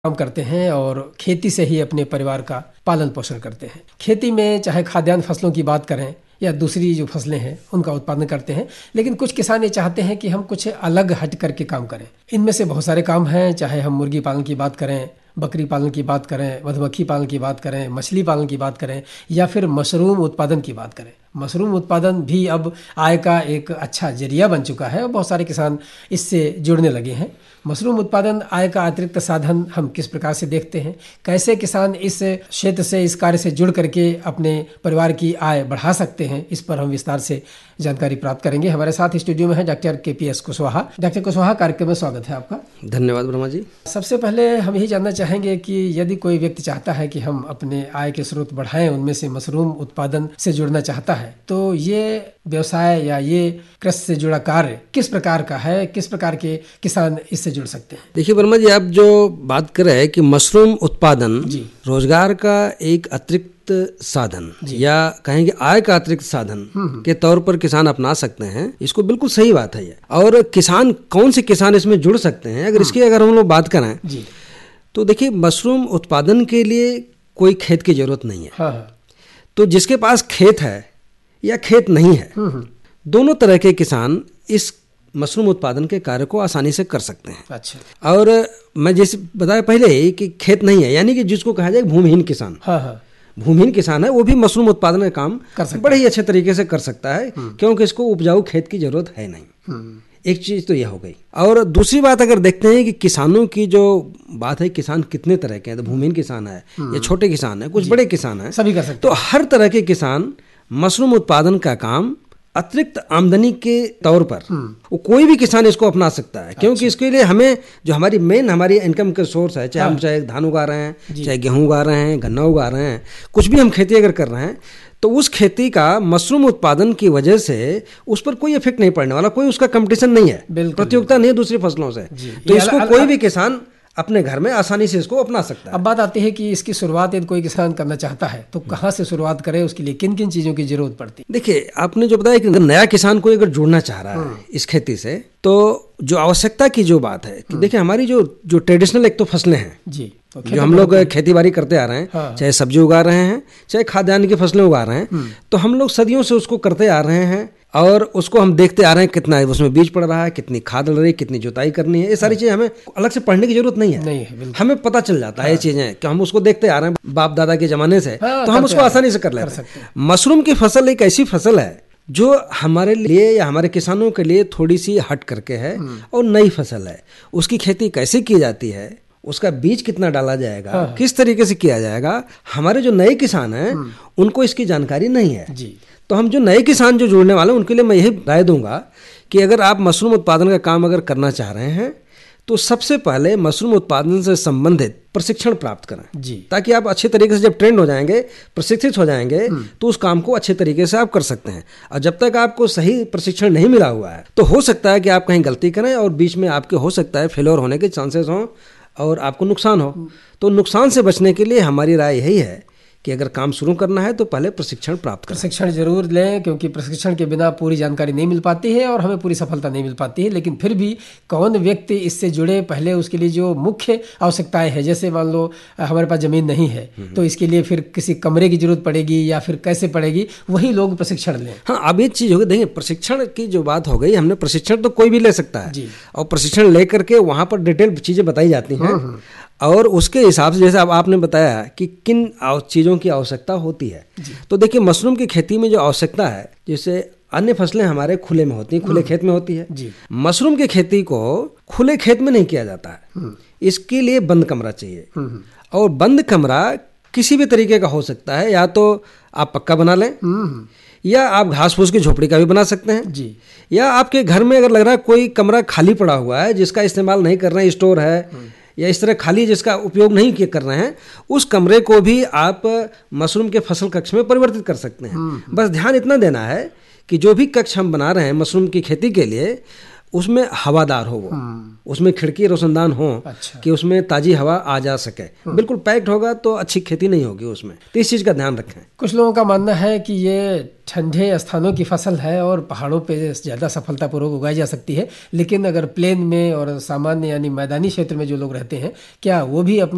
काम करते हैं और खेती से ही अपने परिवार का पालन पोषण करते हैं। खेती में चाहे खाद्यान्न फसलों की बात करें या दूसरी जो फसलें हैं उनका उत्पादन करते हैं, लेकिन कुछ किसान ये चाहते हैं कि हम कुछ अलग हट करके काम करें। इनमें से बहुत सारे काम हैं, चाहे हम मुर्गी पालन की बात करें, बकरी पालन की बात करें, मधुमक्खी पालन की बात करें, मछली पालन की बात करें या फिर मशरूम उत्पादन की बात करें। मशरूम उत्पादन भी अब आय का एक अच्छा जरिया बन चुका है और बहुत सारे किसान इससे जुड़ने लगे हैं। मशरूम उत्पादन आय का अतिरिक्त साधन हम किस प्रकार से देखते हैं, कैसे किसान इस क्षेत्र से, इस कार्य से जुड़ करके अपने परिवार की आय बढ़ा सकते हैं, इस पर हम विस्तार से जानकारी प्राप्त करेंगे। हमारे साथ स्टूडियो में है doctor KPS Kushwaha. Doctor Kushwaha, कार्यक्रम में स्वागत है आपका। धन्यवाद ब्रह्मा जी। सबसे पहले हम यही जानना चाहेंगे कि यदि कोई व्यक्ति चाहता है कि हम अपने आय के स्रोत बढ़ाएं, उनमें से मशरूम उत्पादन से जुड़ना चाहता है, तो ये व्यवसाय या ये कृषि से जुड़ा कार्य किस प्रकार का है, किस प्रकार के किसान इससे जुड़ सकते हैं? देखिए ब्रह्मा जी, आप जो बात कर रहे हैं कि मशरूम उत्पादन रोजगार का एक अतिरिक्त साधन या कहेंगे आय का अतिरिक्त साधन के तौर पर किसान अपना सकते हैं, इसको बिल्कुल सही बात है ये। और किसान, कौन से किसान इसमें जुड़ सकते हैं, अगर हम लोग बात करें तो देखिए, मशरूम उत्पादन के लिए कोई खेत की जरूरत नहीं है। तो जिसके पास खेत है या खेत नहीं है, दोनों तरह के किसान इस मशरूम उत्पादन के कार्य को आसानी से कर सकते हैं। अच्छा। और मैं जैसे बताया पहले ही कि खेत नहीं है, यानी कि जिसको कहा जाए भूमिहीन किसान, भूमिहीन किसान है, वो भी मशरूम उत्पादन का काम बड़े ही अच्छे तरीके से कर सकता है, क्योंकि इसको उपजाऊ खेत की जरूरत है नहीं। एक चीज तो यह हो गई। और दूसरी बात अगर देखते हैं कि किसानों की जो बात है, किसान कितने तरह के हैं, तो भूमिहीन किसान है या छोटे किसान है, कुछ बड़े किसान है, सभी कर सकते हैं। तो हर तरह के किसान मशरूम उत्पादन का काम अतिरिक्त आमदनी के तौर पर वो कोई भी किसान इसको अपना सकता है। क्योंकि इसके लिए हमें जो हमारी इनकम का सोर्स है, चाहे हम चाहे धान उगा रहे हैं, चाहे गेहूं उगा रहे हैं, गन्ना उगा रहे हैं, कुछ भी हम खेती अगर कर रहे हैं, तो उस खेती का मशरूम उत्पादन की वजह से उस पर कोई इफेक्ट नहीं पड़ने वाला, कोई उसका कंपटीशन नहीं है, प्रतियोगिता नहीं है दूसरी फसलों से। तो इसको कोई भी किसान अपने घर में आसानी से इसको अपना सकता है। अब बात आती है कि इसकी शुरुआत यदि कोई किसान करना चाहता है तो कहाँ से शुरुआत करे, उसके लिए किन किन चीजों की जरूरत पड़ती है? देखिए, आपने जो बताया कि नया किसान कोई अगर जुड़ना चाह रहा है इस खेती से, तो जो आवश्यकता की जो बात है कि देखिए, हमारी जो ट्रेडिशनल एक तो फसलें हैं तो जो हम लोग खेती बाड़ी करते आ रहे हैं, चाहे सब्जी उगा रहे हैं, चाहे खाद्यान्न की फसलें उगा रहे हैं, तो हम लोग सदियों से उसको करते आ रहे हैं और उसको हम देखते आ रहे हैं कितना उसमें बीज पड़ रहा है, कितनी खाद डल रही है, कितनी जुताई करनी है। ये सारी चीजें हमें अलग से पढ़ने की जरूरत नहीं है, हमें पता चल जाता है ये चीजें कि हम उसको देखते आ रहे हैं बाप दादा के जमाने से, तो हम उसको आसानी से कर लेते हैं। मशरूम की फसल एक ऐसी फसल है जो हमारे लिए या हमारे किसानों के लिए थोड़ी सी हट करके है और नई फसल है। उसकी खेती कैसे की जाती है, उसका बीज कितना डाला जाएगा, किस तरीके से किया जाएगा, हमारे जो नए किसान हैं उनको इसकी जानकारी नहीं है। तो हम जो नए किसान जो जुड़ने वाले हैं उनके लिए मैं यही राय दूंगा कि अगर आप मशरूम उत्पादन का काम अगर करना चाह रहे हैं तो सबसे पहले मशरूम उत्पादन से संबंधित प्रशिक्षण प्राप्त करें, ताकि आप अच्छे तरीके से जब ट्रेंड हो जाएंगे, प्रशिक्षित हो जाएंगे, तो उस काम को अच्छे तरीके से आप कर सकते हैं। और जब तक आपको सही प्रशिक्षण नहीं मिला हुआ है तो हो सकता है कि आप कहीं गलती करें और बीच में आपके हो सकता है फेलियर होने के चांसेस हों और आपको नुकसान हो। तो नुकसान से बचने के लिए हमारी राय यही है कि अगर काम शुरू करना है तो पहले प्रशिक्षण प्राप्त करें। प्रशिक्षण जरूर लें, क्योंकि प्रशिक्षण के बिना पूरी जानकारी नहीं मिल पाती है और हमें पूरी सफलता नहीं मिल पाती है। लेकिन फिर भी कौन व्यक्ति इससे जुड़े, पहले उसके लिए जो मुख्य आवश्यकताएं हैं, जैसे मान लो हमारे पास जमीन नहीं है तो इसके लिए फिर किसी कमरे की जरूरत पड़ेगी या फिर कैसे पड़ेगी, वही लोग प्रशिक्षण लें। हाँ, अब एक चीज हो गई, देखिए प्रशिक्षण की जो बात हो गई, हमने प्रशिक्षण तो कोई भी ले सकता है और प्रशिक्षण लेकर के वहां पर डिटेल चीजें बताई जाती हैं और उसके हिसाब से जैसे अब आपने बताया कि किन चीज़ों की आवश्यकता होती है। तो देखिए, मशरूम की खेती में जो आवश्यकता है, जैसे अन्य फसलें हमारे खुले में होती हैं, खुले खेत में होती है, मशरूम की खेती को खुले खेत में नहीं किया जाता है। इसके लिए बंद कमरा चाहिए और बंद कमरा किसी भी तरीके का हो सकता है, या तो आप पक्का बना लें या आप घास फूस की झोपड़ी का भी बना सकते हैं, या आपके घर में अगर लग रहा है कोई कमरा खाली पड़ा हुआ है जिसका इस्तेमाल नहीं कर रहे हैं, स्टोर है या इस तरह खाली जिसका उपयोग नहीं कर रहे हैं, उस कमरे को भी आप मशरूम के फसल कक्ष में परिवर्तित कर सकते हैं। बस ध्यान इतना देना है कि जो भी कक्ष हम बना रहे हैं मशरूम की खेती के लिए, उसमें हवादार हो, वो उसमें खिड़की रोशनदान हो, कि उसमें ताजी हवा आ जा सके। बिल्कुल पैक्ड होगा तो अच्छी खेती नहीं होगी उसमें, तो इस चीज का ध्यान रखें। कुछ लोगों का मानना है कि ये ठंडे स्थानों की फसल है और पहाड़ों पे ज़्यादा सफलतापूर्वक उगाई जा सकती है, लेकिन अगर प्लेन में और सामान्य यानी मैदानी क्षेत्र में जो लोग रहते हैं, क्या वो भी अपने